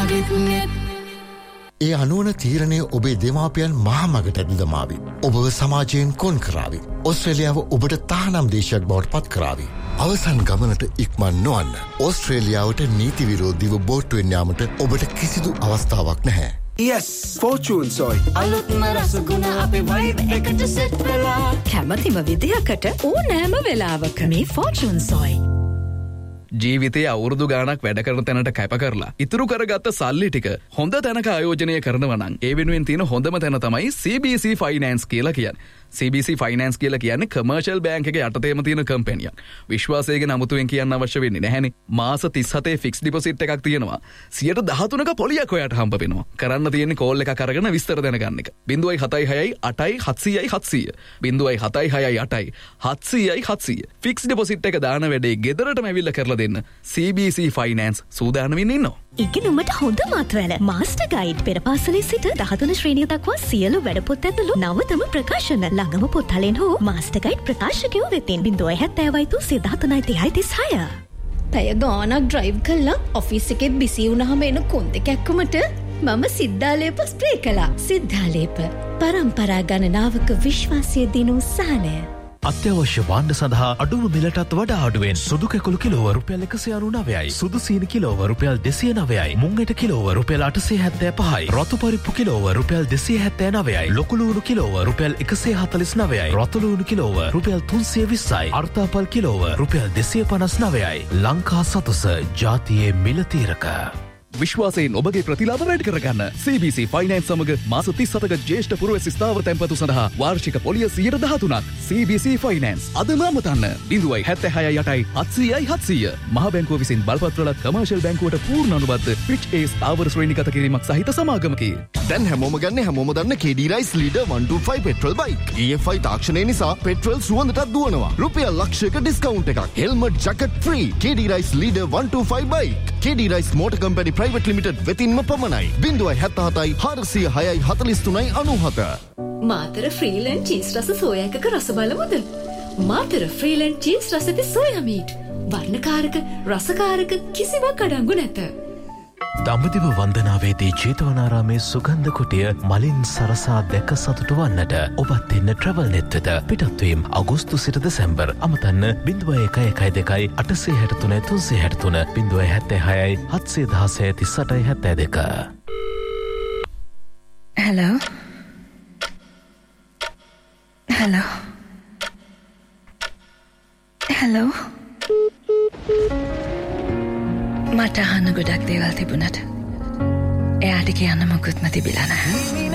ඒ අනුවන තීරණය ඔබේ දෙමාපියන් මහමගට ඇදදමාවි. ඔබව සමාජයෙන් කොන් කරාවි. ඔස්ට්‍රේලියාව ඔබට තානම් දේශයක් බවට පත් කරාවි. අවසන් ගමනට ඉක්මන් නොවන්න. ඔස්ට්‍රේලියාවට නීති විරෝධීව බෝට්ටුවෙන් යාමට ඔබට කිසිදු අවස්ථාවක් නැහැ. Yes, Fortune Soy. අලුත්ම රසගුණ අපේ vibe එකට set වෙලා. කැමතිම විදියකට ඕනෑම වෙලාවක මේ Fortune Soy. ජීවිතයේ අවුරුදු ගාණක් වැඩ කරන තැනට කැප කරලා ඉතුරු කරගත්ත සල්ලි ටික හොඳ තැනක ආයෝජනය කරනවා නම් ඒ වෙනුවෙන් තියෙන හොඳම තැන තමයි CBC Finance කියලා කියන්නේ. CBC Finance කියලා කියන්නේ කමර්ෂල් බැංක් එකේ යටතේම තියෙන කම්පැනියක්. විශ්වාසයෙන් අමුතුවෙන් කියන්න අවශ්‍ය වෙන්නේ නැහැනේ. මාස 37 ෆික්ස් ඩිපොසිට් එකක් තියෙනවා. 113ක පොලියක් ඔයාට හම්බ වෙනවා. කරන්න තියෙන්නේ කෝල් එකක් අරගෙන විස්තර දැනගන්න එක. 076 8යි 700යි 700 076 ෆික්ස් ඩිපොසිට් එක දාන වැඩේ ගෙදරටම ඇවිල්ලා කරලා දෙන්න CBC Finance සූදානම්ින් ඉන්නවා. ඉගෙනුමට හොඳ මාත්‍රවල මාස්ටර් ගයිඩ් පෙර පාසලේ සිට 13 ශ්‍රේණිය දක්වා සියලු වැඩපොත් ඇතුළු නවතම ප්‍රකාශන ළඟම පොත්හලෙන් හෝ මාස්ටර් ගයිඩ් ප්‍රකාශකයෝ වෙතින් 070 පැය ගානක් ඩ්‍රයිව් කළා ඔෆිස් එකෙත් බිසි වුණාම එන කොන්ද කැක්කමට මම සිද්ධාලේප ස්ප්‍රේ කළා. සිද්ධාලේප පරම්පරා ගණනාවක විශ්වාසය දිනු සහනය. අත්‍යවශ්‍ය භාණ්ඩ සඳහා අඩුම මිලටත් වඩා අඩුවෙන් සුදු කැකුළු කිලෝව රුපියල් 199යි. සුදු සීනි කිලෝව රුපියල් 209යි. මුංගෙට කිලෝව රුපියල් 875යි. රතු පරිප්පු කිලෝව රුපියල් 279යි. ලොකු ලූණු කිලෝව රුපියල් 149යි. රතු ලූණු කිලෝව රුපියල් 320යි. අර්තාපල් කිලෝව රුපියල් 259යි. ලංකා සතුස ජාතියේ මිල තීරක. විශ්වාසයෙන් ඔබගේ ප්‍රතිලාභ වැඩි කරගන්න CBC Finance සමග මාස 37ක ජ්‍යෙෂ්ඨ පුරවැසි ස්ථාවර තැන්පතු සඳහා වාර්ෂික පොලිය 13%ක් CBC Finance අදම අමතන්න 076 700 මහ බැංකුව විසින් බලපත්‍රල කමර්ෂල් බැංකුවට පූර්ණ අනුබද්ධ Fitch A ස්ථාවර ශ්‍රේණිගත කිරීමක් සහිත සමාගමකි. දැන් හැමෝම දන්න KD Rice Leader 125 petrol bike. EFI තාක්ෂණය නිසා පෙට්‍රල් සුවඳටත් දුවනවා. රුපියල් ලක්ෂයක ඩිස්කවුන්ට් එකක්. Helmet jacket free. KD Rice Leader 125 bike. KD Rice Motor Company Private Limited වෙතින්ම පමණයි. 077 406 43 97. මාතර ෆ්‍රීලන්ඩ් චීස් රස සෝයා එකක රස බලමුද? මාතර ෆ්‍රීලන්ඩ් චීස් රස ඇති සෝයා මීට්. වර්ණකාරක රසකාරක කිසිවක් අඩංගු නැත. දඹදිව වන්දනාවේදී ජේතවනාරාමේ සුගන්ධ කුටිය මලින් සරසා දැක සතුටු වන්නට ඔබත් එන්න ට්‍රැවල් නෙට් වෙත. පිටත්වීම අගෝස්තු සිට දෙසැම්බර්. අමතන්න 0112 863 363 076 716 Hello. Hello. Hello. මට අහන්න ගොඩක් දේවල් තිබුණට එයාට කියන්න මොකුත්ම තිබිලා නැහැ.